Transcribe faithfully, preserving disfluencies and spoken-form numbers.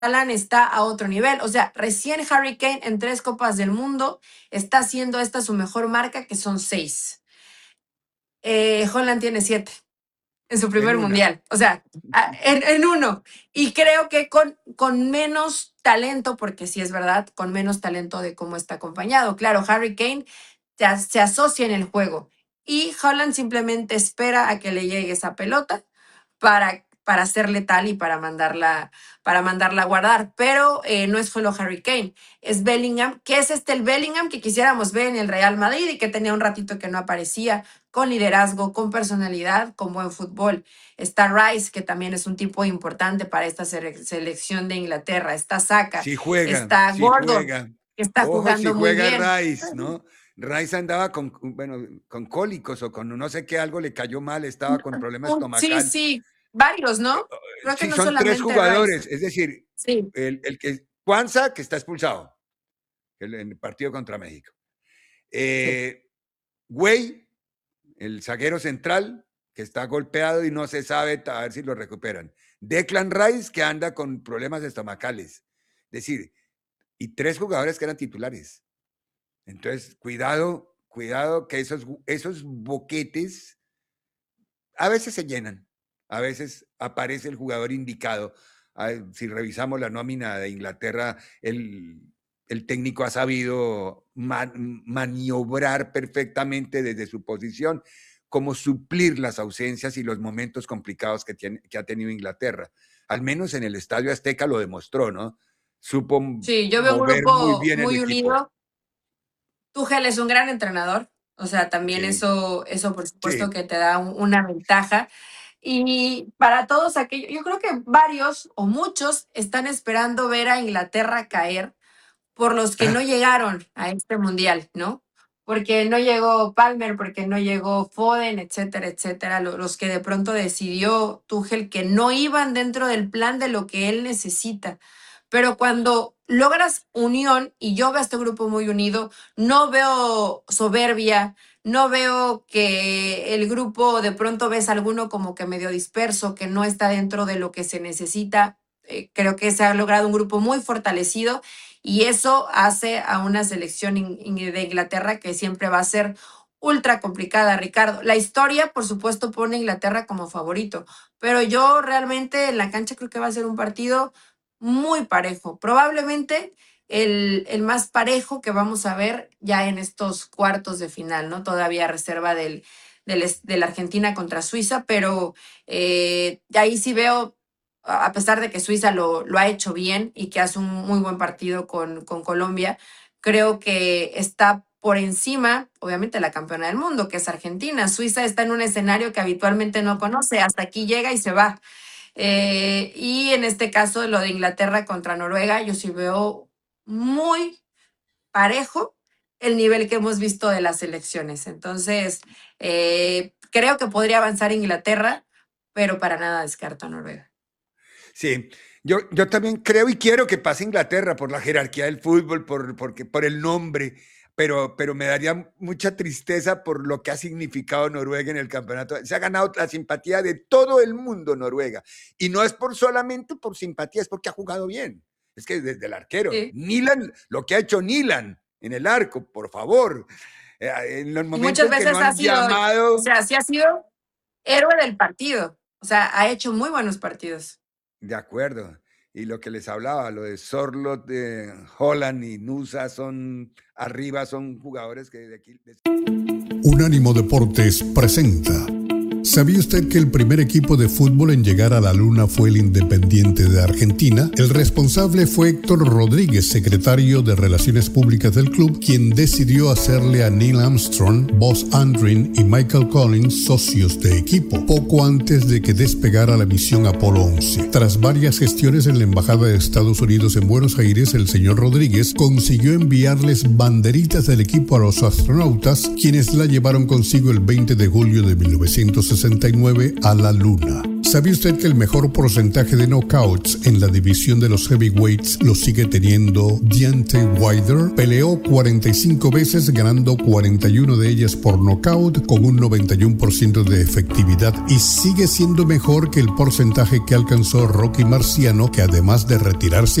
Haaland está a otro nivel. O sea, recién Harry Kane en tres Copas del Mundo está haciendo esta su mejor marca, que son seis. Eh, Haaland tiene siete en su primer En una. mundial. O sea, en, en uno. Y creo que con, con menos talento, porque sí es verdad, con menos talento de cómo está acompañado. Claro, Harry Kane se, se asocia en el juego y Haaland simplemente espera a que le llegue esa pelota para, para ser letal y para mandarla, para mandarla a guardar. Pero eh, no es solo Harry Kane, es Bellingham, que es este el Bellingham que quisiéramos ver en el Real Madrid y que tenía un ratito que no aparecía, con liderazgo, con personalidad, con buen fútbol. Está Rice, que también es un tipo importante para esta selección de Inglaterra. Está Saka, Sí juega, está sí Gordon, juega. que está Ojo, si jugando muy juega bien. Rice, ¿no? Rice andaba con, bueno, con cólicos o con no sé qué, algo le cayó mal, estaba con problema Sí, estomacal. sí, varios, ¿no? Creo que Sí, no son tres solamente Rice. jugadores, es decir, Sí. el, el que Cuanza, que está expulsado el, en el partido contra México. Eh, sí. Güey, el zaguero central, que está golpeado y no se sabe a ver si lo recuperan. Declan Rice, que anda con problemas estomacales. Es decir, y tres jugadores que eran titulares. Entonces, cuidado, cuidado que esos, esos boquetes a veces se llenan, a veces aparece el jugador indicado. Si revisamos la nómina de Inglaterra, el, el técnico ha sabido man, maniobrar perfectamente desde su posición, cómo suplir las ausencias y los momentos complicados que, tiene, que ha tenido Inglaterra. Al menos en el Estadio Azteca lo demostró, ¿no? Supo sí, yo veo un mover muy grupo bien muy el equipo. unido. Tuchel es un gran entrenador, o sea, también sí. eso, eso por supuesto sí. que te da un, una ventaja. Y para todos aquellos, yo creo que varios o muchos están esperando ver a Inglaterra caer por los que no llegaron a este mundial, ¿no? Porque no llegó Palmer, porque no llegó Foden, etcétera, etcétera, los que de pronto decidió Tuchel que no iban dentro del plan de lo que él necesita. Pero cuando logras unión, y yo veo a este grupo muy unido, no veo soberbia, no veo que el grupo de pronto ves a alguno como que medio disperso, que no está dentro de lo que se necesita. Eh, creo que se ha logrado un grupo muy fortalecido y eso hace a una selección de Inglaterra que siempre va a ser ultra complicada, Ricardo. La historia, por supuesto, pone a Inglaterra como favorito, pero yo realmente en la cancha creo que va a ser un partido muy parejo, probablemente el, el más parejo que vamos a ver ya en estos cuartos de final, ¿no? Todavía reserva del, del, de la Argentina contra Suiza, pero eh, ahí sí veo, a pesar de que Suiza lo, lo ha hecho bien y que hace un muy buen partido con, con Colombia, creo que está por encima, obviamente, la campeona del mundo, que es Argentina. Suiza está en un escenario que habitualmente no conoce, hasta aquí llega y se va. Eh, y en este caso, lo de Inglaterra contra Noruega, yo sí veo muy parejo el nivel que hemos visto de las elecciones. Entonces, eh, creo que podría avanzar Inglaterra, pero para nada descarto a Noruega. Sí, yo, yo también creo y quiero que pase Inglaterra por la jerarquía del fútbol, por, porque, por el nombre, pero, pero me daría mucha tristeza por lo que ha significado Noruega en el campeonato. Se ha ganado la simpatía de todo el mundo Noruega. Y no es por solamente por simpatía, es porque ha jugado bien. Es que desde el arquero, sí. Nilan, lo que ha hecho Nilan en el arco, por favor. En los momentos y muchas veces que no han ha sido, llamado... o sea, sí ha sido héroe del partido. O sea, ha hecho muy buenos partidos. De acuerdo. Y lo que les hablaba, lo de Sorloth, de Haaland y Nusa son arriba, son jugadores que de aquí... De... Unánimo Deportes presenta. ¿Sabía usted que el primer equipo de fútbol en llegar a la luna fue el Independiente de Argentina? El responsable fue Héctor Rodríguez, secretario de Relaciones Públicas del club, quien decidió hacerle a Neil Armstrong, Buzz Aldrin y Michael Collins socios de equipo, poco antes de que despegara la misión Apolo once. Tras varias gestiones en la Embajada de Estados Unidos en Buenos Aires, el señor Rodríguez consiguió enviarles banderitas del equipo a los astronautas, quienes la llevaron consigo el veinte de julio de mil novecientos sesenta sesenta y nueve a la luna. ¿Sabía usted que el mejor porcentaje de knockouts en la división de los heavyweights lo sigue teniendo Deontay Wilder? Peleó cuarenta y cinco veces, ganando cuarenta y una de ellas por knockout con un noventa y uno por ciento de efectividad, y sigue siendo mejor que el porcentaje que alcanzó Rocky Marciano, que además de retirarse